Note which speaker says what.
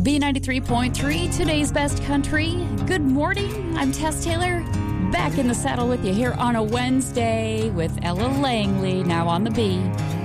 Speaker 1: B93.3, today's best country. Good morning. I'm Tess Taylor, back in the saddle with you here on a Wednesday with Ella Langley, now on the B.